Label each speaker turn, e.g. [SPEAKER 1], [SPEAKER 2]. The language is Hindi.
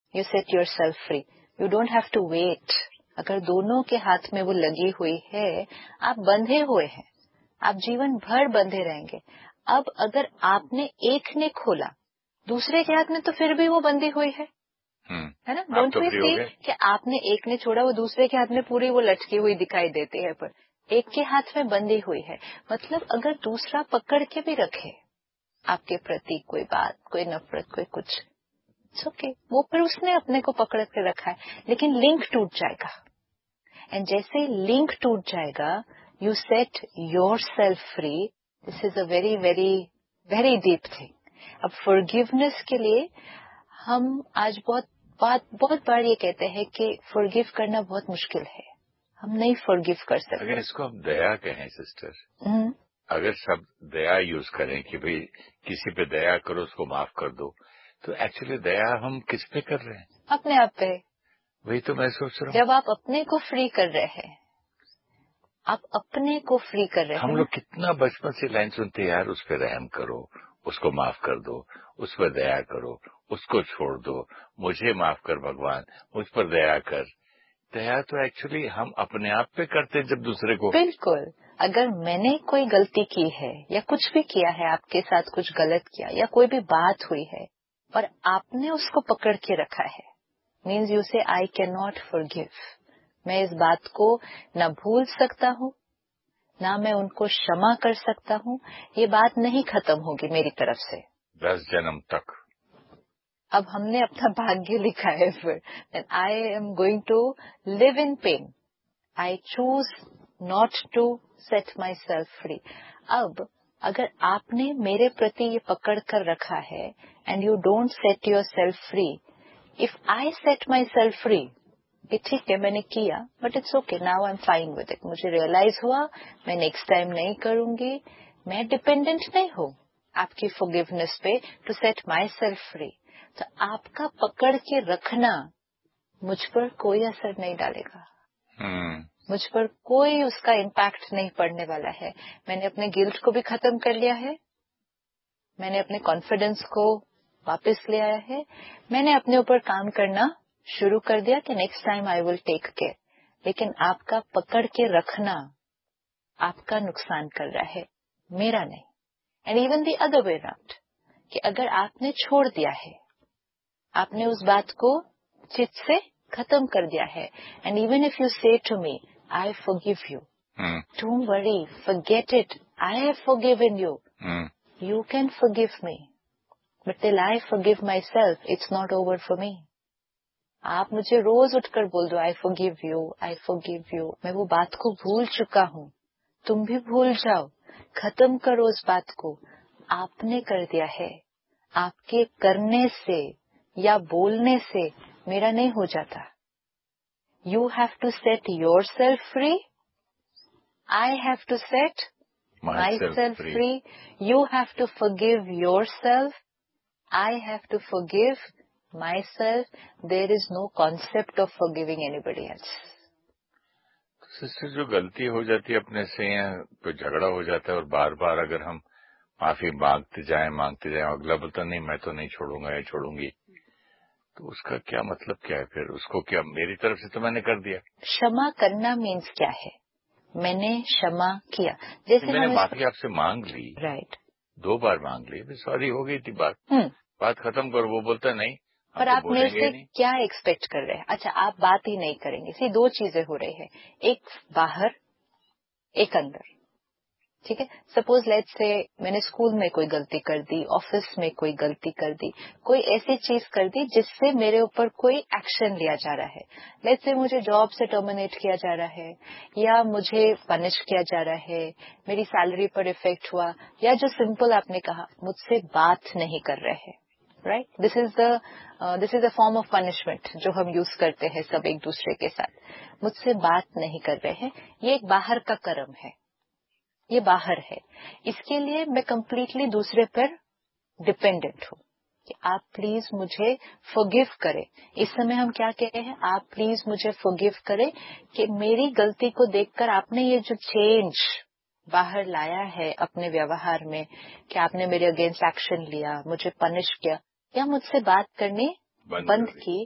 [SPEAKER 1] you set yourself free. You don't have to wait. अगर दोनों के हाथ में वो लगी हुई है, आप बंधे हुए हैं, आप जीवन भर बंधे रहेंगे. अब अगर आपने एक ने खोला, दूसरे के हाथ में तो फिर भी वो बंधी हुई है ना. डोंट वी सी कि आपने एक ने छोड़ा, वो दूसरे के हाथ में पूरी वो लटकी हुई दिखाई देती है, पर एक के हाथ में बंधी हुई है. मतलब अगर दूसरा पकड़ के भी रखे आपके प्रति कोई बात, कोई नफरत, कोई कुछ, ओके, वो फिर उसने अपने को पकड़ के रखा है, लेकिन लिंक टूट जाएगा. एंड जैसे लिंक टूट जाएगा, you set your self free. This is a very very very deep thing. अब फॉरगिवनेस के लिए हम आज बहुत बार ये कहते हैं कि फॉरगिव करना बहुत मुश्किल है, हम नहीं फॉरगिव कर सकते.
[SPEAKER 2] अगर इसको हम दया कहें सिस्टर, अगर सब दया यूज करें कि भाई किसी पे दया करो, उसको माफ कर दो, तो एक्चुअली दया हम किस पे कर रहे हैं?
[SPEAKER 1] अपने आप पे.
[SPEAKER 2] वही तो मैं सोच रहा हूँ.
[SPEAKER 1] जब आप अपने को फ्री कर रहे हैं, आप अपने को फ्री कर रहे हैं.
[SPEAKER 2] हम लोग कितना बचपन से लाइन सुनते हैं, यार उस पर रहम करो, उसको माफ कर दो, उस पर दया करो, उसको छोड़ दो, मुझे माफ कर भगवान, मुझ पर दया कर. दया तो एक्चुअली हम अपने आप पे करते हैं जब दूसरे को.
[SPEAKER 1] बिल्कुल. अगर मैंने कोई गलती की है या कुछ भी किया है, आपके साथ कुछ गलत किया या कोई भी बात हुई है और आपने उसको पकड़ के रखा है, मीन्स यू से आई कैन नॉट फॉरगिव. मैं इस बात को न भूल सकता हूँ, ना मैं उनको क्षमा कर सकता हूँ. ये बात नहीं खत्म होगी मेरी तरफ से
[SPEAKER 2] 10 जन्म तक.
[SPEAKER 1] अब हमने अपना भाग्य लिखा है फिर. I am going to live in pen. I choose not to set my self free. अब अगर आपने मेरे प्रति ये पकड़ कर रखा है and you don't set your self free, if I set my self free, कि ठीक है मैंने किया, but it's okay, now I am fine with it. मुझे रियलाइज हुआ, मैं नेक्स्ट टाइम नहीं करूंगी. मैं डिपेंडेंट नहीं हूँ आपकी फॉरगिवनेस पे to set my self free. तो आपका पकड़ के रखना मुझ पर कोई असर नहीं डालेगा. मुझ पर कोई उसका इम्पैक्ट नहीं पड़ने वाला है. मैंने अपने गिल्ट को भी खत्म कर लिया है, मैंने अपने कॉन्फिडेंस को वापस ले आया है, मैंने अपने ऊपर काम करना शुरू कर दिया कि next time I will take care. लेकिन आपका पकड़ के रखना आपका नुकसान कर रहा है, मेरा नहीं. And even the other way around, कि अगर आपने छोड़ दिया है, आपने उस बात को चित्त से खत्म कर दिया है, एंड इवन इफ यू से to me I forgive you, don't worry, forget it, I have forgiven you, you can forgive me, but till I forgive my self it's not over for me. आप मुझे रोज उठकर बोल दो I forgive you, I forgive you, मैं वो बात को भूल चुका हूँ, तुम भी भूल जाओ, खत्म करो उस बात को. आपने कर दिया है, आपके करने से या बोलने से मेरा नहीं हो जाता. You have to set your self free, I have to set my self free. You have to forgive your self, I have to forgive myself. There is no concept of forgiving anybody else.
[SPEAKER 2] Sister, जो गलती हो जाती है अपने से या कोई झगड़ा हो जाता है और बार बार अगर हम माफी मांगते जाएं, अगला बोलता नहीं मैं तो नहीं छोड़ूंगा या छोड़ूंगी, तो उसका क्या मतलब क्या है फिर? उसको क्या, मेरी तरफ से तो मैंने कर दिया.
[SPEAKER 1] क्षमा करना मीन्स क्या है? मैंने क्षमा किया. जैसे
[SPEAKER 2] मैंने माफी आपसे मांग ली,
[SPEAKER 1] राइट,
[SPEAKER 2] 2 बार मांग ली, सॉरी हो गई थी, बात खत्म करो. वो बोलता नहीं,
[SPEAKER 1] पर आप मेरे से क्या एक्सपेक्ट कर रहे हैं? अच्छा, आप बात ही नहीं करेंगे. सी 2 चीजें हो रही है, एक बाहर एक अंदर. ठीक है, सपोज लेट्स से मैंने स्कूल में कोई गलती कर दी, ऑफिस में कोई गलती कर दी, कोई ऐसी चीज कर दी जिससे मेरे ऊपर कोई एक्शन लिया जा रहा है. लेट्स से मुझे जॉब से टर्मिनेट किया जा रहा है, या मुझे पनिश किया जा रहा है, मेरी सैलरी पर इफेक्ट हुआ, या जो सिंपल आपने कहा मुझसे बात नहीं कर रहे हैं. Right, this is the form of punishment जो हम यूज करते हैं सब एक दूसरे के साथ. मुझसे बात नहीं कर रहे हैं, ये एक बाहर का कर्म है, ये बाहर है. इसके लिए मैं कंप्लीटली दूसरे पर डिपेंडेंट हूँ कि आप प्लीज मुझे फॉरगिव करें. इस समय हम क्या कह रहे हैं? आप प्लीज मुझे फॉरगिव करें कि मेरी गलती को देखकर आपने ये जो चेंज बाहर लाया है अपने व्यवहार में, कि आपने मेरे अगेंस्ट एक्शन लिया, मुझे पनिश किया या मुझसे बात करनी बंद की,